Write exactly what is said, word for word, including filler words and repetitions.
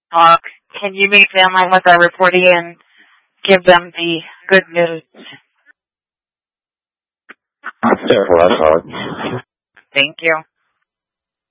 Uh, can you meet them with our reporting and give them the good news? Sure, that's all. Thank you.